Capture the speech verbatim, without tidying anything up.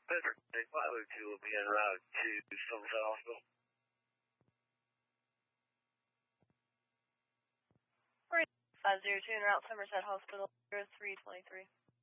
Pittsburgh five oh two will be en route to Somerset Hospital. five zero two en route Somerset Hospital, zero three twenty-three.